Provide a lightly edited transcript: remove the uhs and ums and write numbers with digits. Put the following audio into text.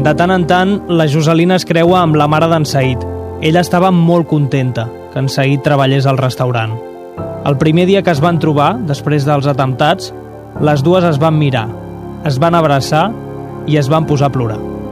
De tant en tant, la Joselina es creua amb la mare d'en Said. Ella estava molt contenta que en Said treballés al restaurant. El primer dia que es van trobar, després dels atemptats, les dues es van mirar, es van abraçar i es van posar a plorar.